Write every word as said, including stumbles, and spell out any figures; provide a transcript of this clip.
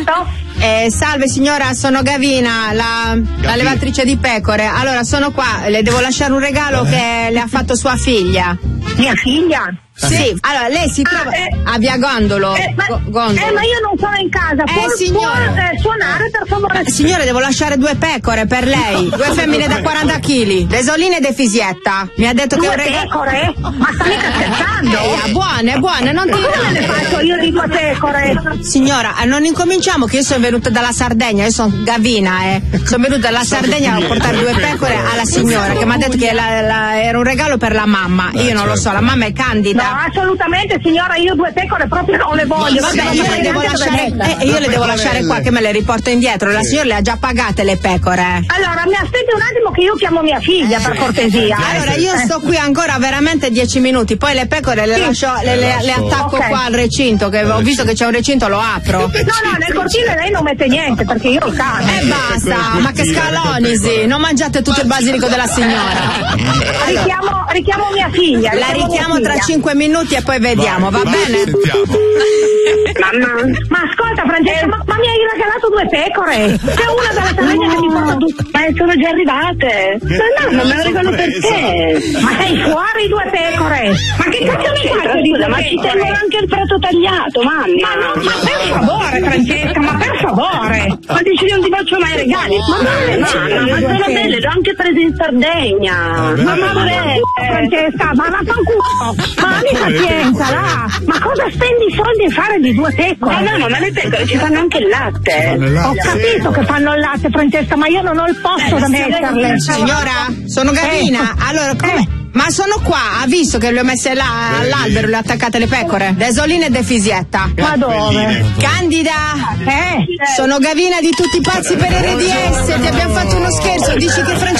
Pronto? Eh, salve signora, sono Gavina, la, la levatrice di pecore. Allora, sono qua, le devo lasciare un regalo eh. che le ha fatto sua figlia. Mia figlia? Sì, allora lei si trova ah, eh, a Via Gondolo. Eh ma, Gondolo. eh, ma io non sono in casa. Può, eh, signora. può eh, suonare per favore? Eh, signore, devo lasciare due pecore per lei, due femmine da quaranta chili, Desoline e De Fisietta. Mi ha detto due che è un regalo. pecore? Ma sta mica scherzando? Eh, buone, buone, non ti ma le faccio io di due pecore? Signora, non incominciamo che io sono venuta dalla Sardegna, io sono Gavina, eh. Sono venuta dalla Sardegna a portare due pecore alla signora che mi ha detto che la, la, era un regalo per la mamma. Io non lo so, la mamma è candida. No, assolutamente signora, io due pecore proprio non le voglio. Vabbè, io le devo lasciare, eh, io le devo lasciare qua che me le riporto indietro. La signora le ha già pagate le pecore. Allora, mi aspetti un attimo che io chiamo mia figlia, per cortesia. Allora, io sto qui ancora veramente dieci minuti, poi le pecore le lascio, le, le, le attacco okay. qua al recinto, che ho visto che c'è un recinto, lo apro. No, no, nel cortile lei non mette niente, perché io ho il cane. E basta, ma che scalonisi, non mangiate tutto il basilico della signora. Richiamo, richiamo mia figlia. La richiamo tra cinque minuti e poi vediamo, va, va bene? Mamma. Ma ascolta Francesca, ma, ma mi hai regalato due pecore? C'è una dalla Sardegna che mi porta tu. Ma sono già arrivate. Ma no, non me lo regalo per te. Ma sei fuori due pecore? Ma che cazzo mi fai di due Ma ci tengo anche il prato tagliato, mamma. Ma no, ma per favore Francesca, ma per favore. Ma dici non ti faccio mai regali? Ma no, ma sono belle, l'ho anche prese in Sardegna. Ma ma Francesca, ma vaffanculo. Ma abbi pazienza, là. Ma cosa spendi i soldi a fare di due pecore? Ma no, ma le pecore ci fanno anche il latte. Ho capito che fanno il latte, Francesca, ma io non ho il posto da metterle. Signora, sono Gavina. Allora, come? Ma sono qua, ha visto che le ho messe là all'albero, le ho attaccate le pecore? Desoline e De Fisietta. Ma dove? Candida? Eh? Sono Gavina di tutti i pazzi per R D S, ti abbiamo fatto uno scherzo, dici che Francesca